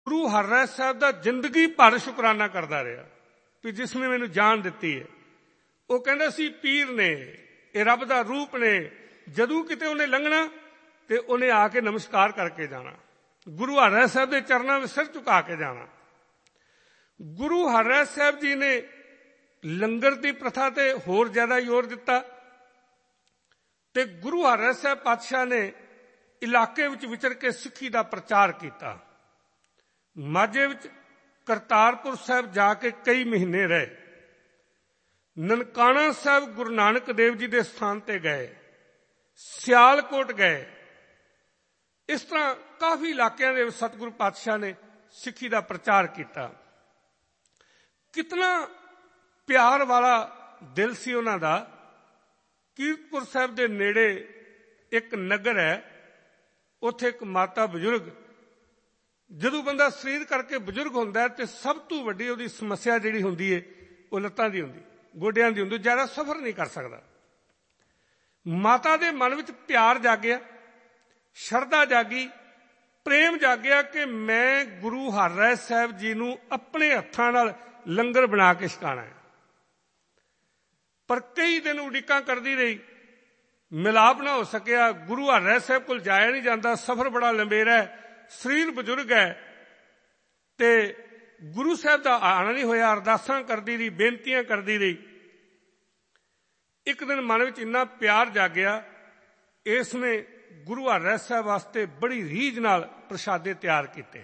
ਗੁਰੂ ਹਰਿਰਾਏ ਸਾਹਿਬ ਦਾ ਜ਼ਿੰਦਗੀ ਭਰ ਸ਼ੁਕਰਾਨਾ ਕਰਦਾ ਰਿਹਾ ਵੀ ਜਿਸ ਨੇ ਮੈਨੂੰ ਜਾਨ ਦਿੱਤੀ ਹੈ। ਉਹ ਕਹਿੰਦਾ ਸੀ ਪੀਰ ਨੇ, ਇਹ ਰੱਬ ਦਾ ਰੂਪ ਨੇ, ਜਦੋਂ ਕਿਤੇ ਉਹਨੇ ਲੰਘਣਾ ਤੇ ਉਹਨੇ ਆ ਕੇ ਨਮਸਕਾਰ ਕਰਕੇ ਜਾਣਾ, ਗੁਰੂ ਹਰਿਰਾਏ ਸਾਹਿਬ ਦੇ ਚਰਨਾਂ ਵਿੱਚ ਸਿਰ ਝੁਕਾ ਕੇ ਜਾਣਾ। ਗੁਰੂ ਹਰਿਰਾਏ ਸਾਹਿਬ ਜੀ ਨੇ ਲੰਗਰ ਦੀ ਪ੍ਰਥਾ ਤੇ ਹੋਰ ਜ਼ਿਆਦਾ ਜ਼ੋਰ ਦਿੱਤਾ ਤੇ ਗੁਰੂ ਹਰਿਰਾਏ ਸਾਹਿਬ ਪਾਤਸ਼ਾਹ ਨੇ ਇਲਾਕੇ ਵਿੱਚ ਵਿਚਰ ਕੇ ਸਿੱਖੀ ਦਾ ਪ੍ਰਚਾਰ ਕੀਤਾ। ਮਾਝੇ ਵਿੱਚ ਕਰਤਾਰਪੁਰ ਸਾਹਿਬ ਜਾ ਕੇ ਕਈ ਮਹੀਨੇ ਰਹੇ। ਨਨਕਾਣਾ ਸਾਹਿਬ ਗੁਰੂ ਨਾਨਕ ਦੇਵ ਜੀ ਦੇ ਸਥਾਨ ਤੇ ਗਏ, ਸਿਆਲਕੋਟ ਗਏ। ਇਸ ਤਰ੍ਹਾਂ ਕਾਫੀ ਇਲਾਕਿਆਂ ਦੇ ਵਿੱਚ ਸਤਿਗੁਰੂ ਪਾਤਸ਼ਾਹ ਨੇ ਸਿੱਖੀ ਦਾ ਪ੍ਰਚਾਰ ਕੀਤਾ। ਕਿਤਨਾ ਪਿਆਰ ਵਾਲਾ ਦਿਲ ਸੀ ਉਹਨਾਂ ਦਾ। ਕੀਰਤਪੁਰ ਸਾਹਿਬ ਦੇ ਨੇੜੇ ਇੱਕ ਨਗਰ ਹੈ, ਉੱਥੇ ਇੱਕ ਮਾਤਾ ਬਜ਼ੁਰਗ, ਜਦੋਂ ਬੰਦਾ ਸਰੀਰ ਕਰਕੇ ਬਜ਼ੁਰਗ ਹੁੰਦਾ ਤੇ ਸਭ ਤੋਂ ਵੱਡੀ ਉਹਦੀ ਸਮੱਸਿਆ ਜਿਹੜੀ ਹੁੰਦੀ ਹੈ ਉਹ ਲੱਤਾਂ ਦੀ ਹੁੰਦੀ, ਗੋਡਿਆਂ ਦੀ ਹੁੰਦੀ, ਜ਼ਿਆਦਾ ਸਫ਼ਰ ਨਹੀਂ ਕਰ ਸਕਦਾ। ਮਾਤਾ ਦੇ ਮਨ ਵਿੱਚ ਪਿਆਰ ਜਾਗਿਆ, ਸ਼ਰਧਾ ਜਾਗੀ, ਪ੍ਰੇਮ ਜਾਗਿਆ ਕਿ ਮੈਂ ਗੁਰੂ ਹਰਿਰਾਏ ਸਾਹਿਬ ਜੀ ਨੂੰ ਆਪਣੇ ਹੱਥਾਂ ਨਾਲ ਲੰਗਰ ਬਣਾ ਕੇ ਛਕਾਣਾ ਹੈ। ਪਰ ਕਈ ਦਿਨ ਉਡੀਕਾਂ ਕਰਦੀ ਰਹੀ, ਮਿਲਾਪ ਨਾ ਹੋ ਸਕਿਆ। ਗੁਰੂ ਹਰਿਰਾਏ ਸਾਹਿਬ ਕੋਲ ਜਾਇਆ ਨਹੀਂ ਜਾਂਦਾ, ਸਫ਼ਰ ਬੜਾ ਲੰਬੇਰਾ ਹੈ, ਸਰੀਰ ਬਜ਼ੁਰਗ ਹੈ ਤੇ ਗੁਰੂ ਸਾਹਿਬ ਦਾ ਆਣਾ ਨਹੀਂ ਹੋਇਆ। ਅਰਦਾਸਾਂ ਕਰਦੀ ਰਹੀ, ਬੇਨਤੀਆਂ ਕਰਦੀ ਰਹੀ। ਇੱਕ ਦਿਨ ਮਨ ਵਿੱਚ ਇੰਨਾ ਪਿਆਰ ਜਾਗਿਆ, ਇਸ ਨੇ ਗੁਰੂ ਹਰਿਰਾਏ ਸਾਹਿਬ ਵਾਸਤੇ ਬੜੀ ਰੀਝ ਨਾਲ ਪ੍ਰਸ਼ਾਦੇ ਤਿਆਰ ਕੀਤੇ।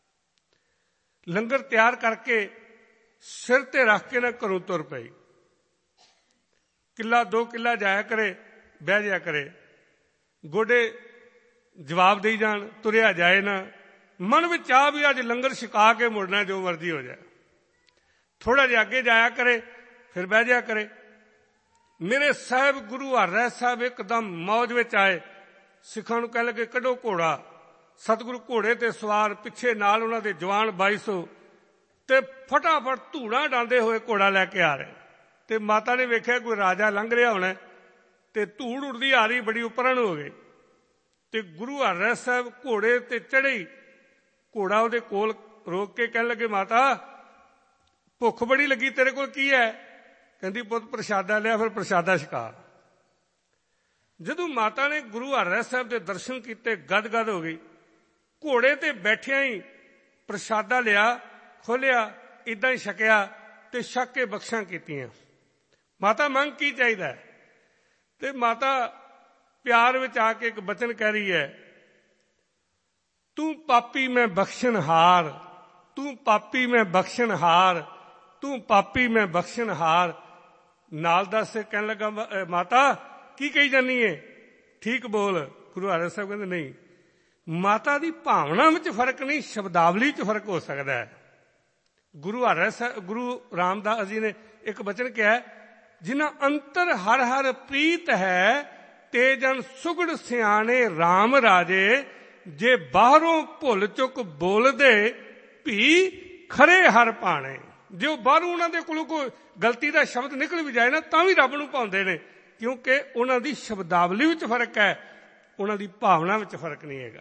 ਲੰਗਰ ਤਿਆਰ ਕਰਕੇ ਸਿਰ ਤੇ ਰੱਖ ਕੇ ਨਾ ਘਰੋਂ ਤੁਰ ਪਈ। ਕਿੱਲਾ 2 ਕਿੱਲਾ ਜਾਇਆ ਕਰੇ, ਬਹਿ ਜਾਇਆ ਕਰੇ, ਗੋਡੇ ਜਵਾਬ ਦੇਈ ਜਾਣ, ਤੁਰਿਆ ਜਾਏ ਨਾ। ਮਨ ਵਿੱਚ ਆ ਵੀ ਅੱਜ ਲੰਗਰ ਛਕਾ ਕੇ ਮੁੜਨਾ, ਜੋ ਮਰਜ਼ੀ ਹੋ ਜਾਏ। ਥੋੜਾ ਜਿਹਾ ਅੱਗੇ ਜਾਇਆ ਕਰੇ, ਫਿਰ ਬਹਿ ਜਾਇਆ ਕਰੇ। ਮੇਰੇ ਸਾਹਿਬ ਗੁਰੂ ਹਰਿਰਾਏ ਸਾਹਿਬ ਇੱਕਦਮ ਮੌਜ ਵਿੱਚ ਆਏ। ਸਿੱਖਾਂ ਨੂੰ ਕਹਿ ਲੱਗੇ ਕੱਢੋ ਘੋੜਾ। ਸਤਿਗੁਰੂ ਘੋੜੇ ਤੇ ਸਵਾਰ, ਪਿੱਛੇ ਨਾਲ ਉਹਨਾਂ ਦੇ ਜਵਾਨ 2200 ਤੇ ਫਟਾਫਟ ਧੂੜਾਂ ਡਾਂਦੇ ਹੋਏ ਘੋੜਾ ਲੈ ਕੇ ਆ ਰਹੇ। ਤੇ ਮਾਤਾ ਨੇ ਵੇਖਿਆ ਕੋਈ ਰਾਜਾ ਲੰਘ ਰਿਹਾ ਹੋਣਾ ਤੇ ਧੂੜ ਉੱਡਦੀ ਆ ਰਹੀ, ਬੜੀ ਉਪਰਨ ਹੋ ਗਈ। ਤੇ ਗੁਰੂ ਹਰਿਰਾਏ ਸਾਹਿਬ ਘੋੜੇ ਤੇ ਚੜ੍ਹੇ। ਘੋੜਾ ਉਹਦੇ ਕੋਲ ਰੋਕ ਕੇ ਕਹਿਣ ਲੱਗੇ ਮਾਤਾ ਭੁੱਖ ਬੜੀ ਲੱਗੀ, ਤੇਰੇ ਕੋਲ ਕੀ ਹੈ? ਕਹਿੰਦੀ ਪੁੱਤ ਪ੍ਰਸ਼ਾਦਾ ਲਿਆ, ਫਿਰ ਪ੍ਰਸ਼ਾਦਾ ਛਕਾ। ਜਦੋਂ ਮਾਤਾ ਨੇ ਗੁਰੂ ਹਰਿਰਾਏ ਸਾਹਿਬ ਦੇ ਦਰਸ਼ਨ ਕੀਤੇ, ਗਦ-ਗਦ ਹੋ ਗਈ। ਘੋੜੇ ਤੇ ਬੈਠਿਆਂ ਹੀ ਪ੍ਰਸ਼ਾਦਾ ਲਿਆ, ਖੋਲਿਆ, ਏਦਾਂ ਹੀ ਛਕਿਆ ਤੇ ਛਕ ਕੇ ਬਖਸ਼ਾਂ ਕੀਤੀਆਂ। ਮਾਤਾ ਮੰਗ ਕੀ ਚਾਹੀਦਾ? ਤੇ ਮਾਤਾ ਪਿਆਰ ਵਿੱਚ ਆ ਕੇ ਇੱਕ ਬਚਨ ਕਹਿ ਰਹੀ ਹੈ, ਤੂੰ ਪਾਪੀ ਮੈਂ ਬਖਸ਼ਣਹਾਰ, ਤੂੰ ਪਾਪੀ ਮੈਂ ਬਖਸ਼ਣਹਾਰ, ਤੂੰ ਪਾਪੀ ਮੈਂ ਬਖਸ਼ਣਹਾਰ। ਨਾਲ ਦੱਸ ਕਹਿਣ ਲੱਗਾ ਮਾਤਾ ਕੀ ਕਹੀ ਜਾਨੀ ਹੈ, ਠੀਕ ਬੋਲ। ਗੁਰੂ ਹਰਿਰਾਏ ਸਾਹਿਬ ਕਹਿੰਦੇ ਨਹੀਂ, ਮਾਤਾ ਦੀ ਭਾਵਨਾ ਵਿੱਚ ਫਰਕ ਨਹੀਂ, ਸ਼ਬਦਾਵਲੀ 'ਚ ਫਰਕ ਹੋ ਸਕਦਾ ਹੈ। ਗੁਰੂ ਹਰਿਰਾਏ ਸਾਹਿਬ, ਗੁਰੂ ਰਾਮਦਾਸ ਜੀ ਨੇ ਇੱਕ ਬਚਨ ਕਿਹਾ, ਜਿਨ੍ਹਾਂ ਅੰਤਰ ਹਰ ਹਰ ਪ੍ਰੀਤ ਹੈ ਤੇ ਜਨ ਸੁਗੜ ਸਿਆਣੇ RAM ਰਾਜੇ, ਜੇ ਬਾਹਰੋਂ ਭੁੱਲ ਚੁੱਕ ਬੋਲਦੇ ਭੀ ਖਰੇ ਹਰ ਪਾਣੇ। ਜੇ ਉਹ ਬਾਹਰੋਂ ਉਹਨਾਂ ਦੇ ਕੋਲੋਂ ਕੋਈ ਗਲਤੀ ਦਾ ਸ਼ਬਦ ਨਿਕਲ ਵੀ ਜਾਏ ਨਾ, ਤਾਂ ਵੀ ਰੱਬ ਨੂੰ ਭਾਉਂਦੇ ਨੇ, ਕਿਉਂਕਿ ਉਹਨਾਂ ਦੀ ਸ਼ਬਦਾਵਲੀ ਵਿੱਚ ਫਰਕ ਹੈ, ਉਹਨਾਂ ਦੀ ਭਾਵਨਾ ਵਿੱਚ ਫਰਕ ਨਹੀਂ ਹੈਗਾ।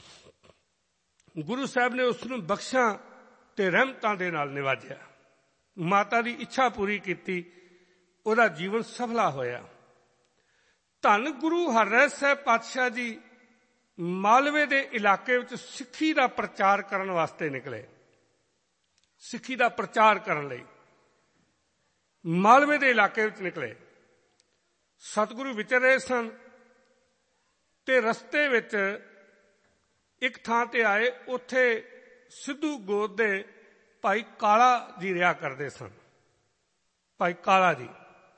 ਗੁਰੂ ਸਾਹਿਬ ਨੇ ਉਸ ਨੂੰ ਬਖਸ਼ਾਂ ਤੇ ਰਹਿਮਤਾਂ ਦੇ ਨਾਲ ਨਿਵਾਜਿਆ, ਮਾਤਾ ਦੀ ਇੱਛਾ ਪੂਰੀ ਕੀਤੀ, ਉਹਦਾ ਜੀਵਨ ਸਫਲਾ ਹੋਇਆ। ਧੰਨ ਗੁਰੂ ਹਰਿਰਾਏ ਸਾਹਿਬ ਪਾਤਸ਼ਾਹ ਜੀ ਮਾਲਵੇ ਦੇ ਇਲਾਕੇ ਵਿੱਚ ਸਿੱਖੀ ਦਾ ਪ੍ਰਚਾਰ ਕਰਨ ਵਾਸਤੇ ਨਿਕਲੇ। ਸਿੱਖੀ ਦਾ ਪ੍ਰਚਾਰ ਕਰਨ ਲਈ ਮਾਲਵੇ ਦੇ ਇਲਾਕੇ ਵਿੱਚ ਨਿਕਲੇ। ਸਤਿਗੁਰੂ ਵਿਚਰ ਰਹੇ ਸਨ ਤੇ ਰਸਤੇ ਵਿੱਚ ਇੱਕ ਥਾਂ ਤੇ ਆਏ। ਉੱਥੇ ਸਿੱਧੂ ਗੋਤ ਦੇ ਭਾਈ ਕਾਲਾ ਜੀ ਰਿਹਾ ਕਰਦੇ ਸਨ। ਭਾਈ ਕਾਲਾ ਜੀ,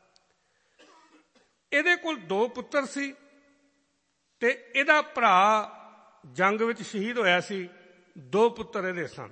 ਇਹਦੇ ਕੋਲ 2 ਪੁੱਤਰ ਸੀ ਤੇ ਇਹਦਾ ਭਰਾ ਜੰਗ ਵਿੱਚ ਸ਼ਹੀਦ ਹੋਇਆ ਸੀ। 2 ਪੁੱਤਰ ਇਹਦੇ ਸਨ।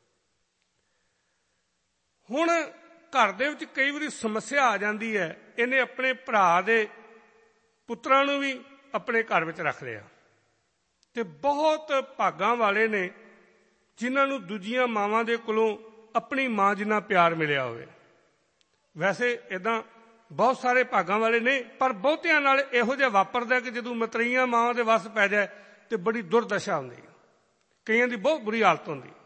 ਹੁਣ ਘਰ ਦੇ ਵਿੱਚ ਕਈ ਵਾਰੀ ਸਮੱਸਿਆ ਆ ਜਾਂਦੀ ਹੈ। ਇਹਨੇ ਆਪਣੇ ਭਰਾ ਦੇ ਪੁੱਤਰਾਂ ਨੂੰ ਵੀ ਆਪਣੇ ਘਰ ਵਿੱਚ ਰੱਖ ਲਿਆ। ਤੇ ਬਹੁਤ ਭਾਗਾਂ ਵਾਲੇ ਨੇ ਜਿਨ੍ਹਾਂ ਨੂੰ ਦੂਜੀਆਂ ਮਾਵਾਂ ਦੇ ਕੋਲੋਂ ਆਪਣੀ ਮਾਂ ਜਿੰਨਾ ਪਿਆਰ ਮਿਲਿਆ ਹੋਵੇ। ਵੈਸੇ ਇੱਦਾਂ ਬਹੁਤ ਸਾਰੇ ਭਾਗਾਂ ਵਾਲੇ ਨੇ, ਪਰ ਬਹੁਤਿਆਂ ਨਾਲ ਇਹੋ ਜਿਹਾ ਵਾਪਰਦਾ ਕਿ ਜਦੋਂ ਮਤਰੇਈਆਂ ਮਾਵਾਂ ਦੇ ਵੱਸ ਪੈ ਜਾਏ ਤੇ ਬੜੀ ਦੁਰਦਸ਼ਾ ਹੁੰਦੀ ਹੈ, ਕਈਆਂ ਦੀ ਬਹੁਤ ਬੁਰੀ ਹਾਲਤ ਹੁੰਦੀ।